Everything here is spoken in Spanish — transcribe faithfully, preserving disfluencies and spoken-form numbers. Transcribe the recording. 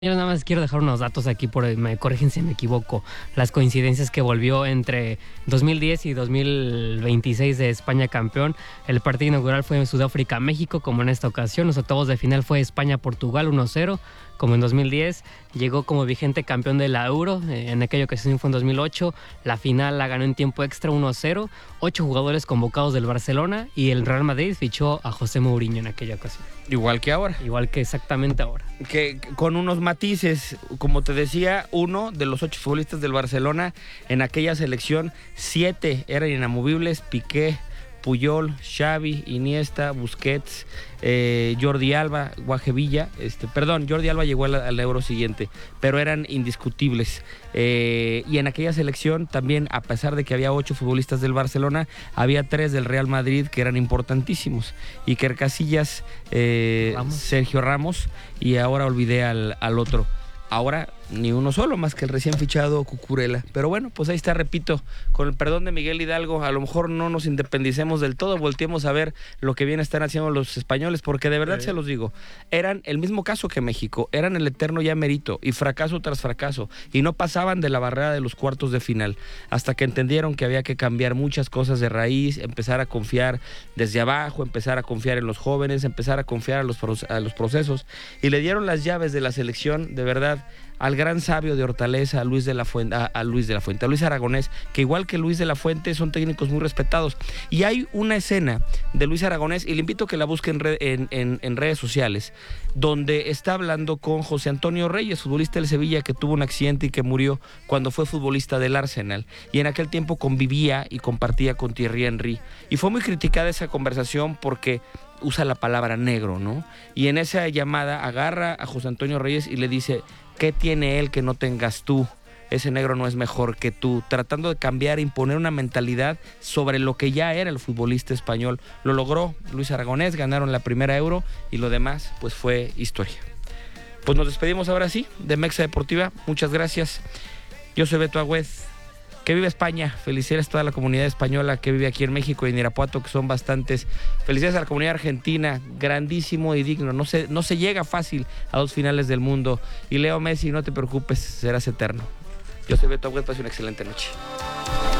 Yo nada más quiero dejar unos datos aquí, por me corrigen si me equivoco. Las coincidencias que volvió entre dos mil diez y dos mil veintiséis de España campeón. El partido inaugural fue en Sudáfrica-México, como en esta ocasión. Los octavos de final fue España-Portugal uno cero, como en dos mil diez. Llegó como vigente campeón de la Euro, en aquella ocasión fue en dos mil ocho. La final la ganó en tiempo extra uno cero. Ocho jugadores convocados del Barcelona y el Real Madrid fichó a José Mourinho en aquella ocasión. Igual que ahora. Igual que exactamente ahora. Que con unos matices, como te decía, uno de los ocho futbolistas del Barcelona en aquella selección, siete eran inamovibles: Piqué, Puyol, Xavi, Iniesta, Busquets, eh, Jordi Alba, Guajevilla, este, perdón, Jordi Alba llegó al, al Euro siguiente, pero eran indiscutibles. Eh, y en aquella selección también, a pesar de que había ocho futbolistas del Barcelona, había tres del Real Madrid que eran importantísimos: Iker Casillas, eh, Ramos. Sergio Ramos, y ahora olvidé al, al otro. Ahora ni uno solo, más que el recién fichado Cucurella. Pero bueno, pues ahí está, repito, con el perdón de Miguel Hidalgo, a lo mejor no nos independicemos del todo, volteemos a ver lo que bien están haciendo los españoles, porque de verdad sí. Se los digo, eran el mismo caso que México, eran el eterno ya mérito, y fracaso tras fracaso, y no pasaban de la barrera de los cuartos de final, hasta que entendieron que había que cambiar muchas cosas de raíz, empezar a confiar desde abajo, empezar a confiar en los jóvenes, empezar a confiar a los, a los procesos, y le dieron las llaves de la selección, de verdad, al gran sabio de Hortaleza, a Luis de la Fuente, a, a Luis de la Fuente, a Luis Aragonés, que igual que Luis de la Fuente son técnicos muy respetados. Y hay una escena de Luis Aragonés, y le invito a que la busque en, red, en, en, en redes sociales, donde está hablando con José Antonio Reyes, futbolista del Sevilla, que tuvo un accidente y que murió cuando fue futbolista del Arsenal. Y en aquel tiempo convivía y compartía con Thierry Henry. Y fue muy criticada esa conversación porque usa la palabra negro, ¿no? Y en esa llamada agarra a José Antonio Reyes y le dice: ¿qué tiene él que no tengas tú? Ese negro no es mejor que tú. Tratando de cambiar, imponer una mentalidad sobre lo que ya era el futbolista español. Lo logró Luis Aragonés, ganaron la primera Euro y lo demás pues fue historia. Pues nos despedimos ahora sí de Mexa Deportiva. Muchas gracias. Yo soy Beto Agüez. Que viva España. Felicidades a toda la comunidad española que vive aquí en México y en Irapuato, que son bastantes. Felicidades a la comunidad argentina, grandísimo y digno. No se, no se llega fácil a dos finales del mundo. Y Leo Messi, no te preocupes, serás eterno. Yo soy Beto Agüez, pase una excelente noche.